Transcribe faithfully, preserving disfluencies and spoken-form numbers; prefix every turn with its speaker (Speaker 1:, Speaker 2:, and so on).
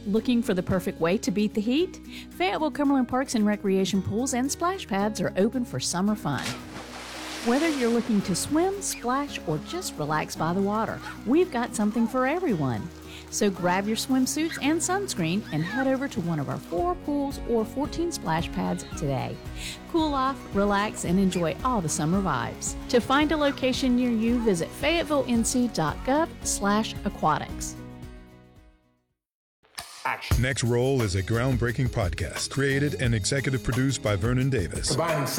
Speaker 1: Looking for the perfect way to beat the heat? Fayetteville Cumberland Parks and Recreation pools and splash pads are open for summer fun. Whether you're looking to swim, splash, or just relax by the water, we've got something for everyone. So grab your swimsuits and sunscreen and head over to one of our four pools or fourteen splash pads today. Cool off, relax, and enjoy all the summer vibes. To find a location near you, visit fayetteville.nc.gov slash aquatics.
Speaker 2: Next Roll is a groundbreaking podcast created and executive produced by Vernon Davis.
Speaker 3: Combining